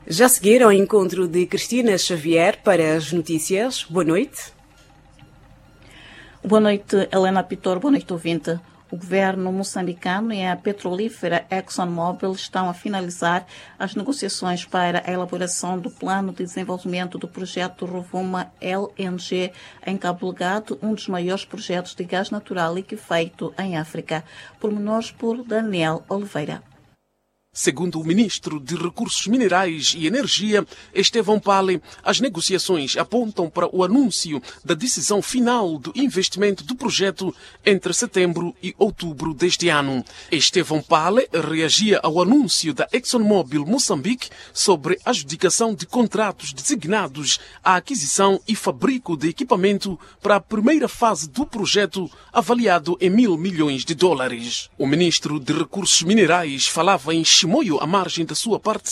Já seguiram ao encontro de Cristina Xavier para as notícias. Boa noite. Boa noite, Helena Pitor. Boa noite, ouvinte. O governo moçambicano e a petrolífera ExxonMobil estão a finalizar as negociações para a elaboração do plano de desenvolvimento do projeto Rovuma LNG em Cabo Delgado, um dos maiores projetos de gás natural liquefeito em África. Pormenores por Daniel Oliveira. Segundo o ministro de Recursos Minerais e Energia, Estevão Pale, as negociações apontam para o anúncio da decisão final do investimento do projeto entre setembro e outubro deste ano. Estevão Pale reagia ao anúncio da ExxonMobil Moçambique sobre a adjudicação de contratos designados à aquisição e fabrico de equipamento para a primeira fase do projeto, avaliado em $1.000 milhões. O ministro de Recursos Minerais falava em Chimoio à margem da sua participação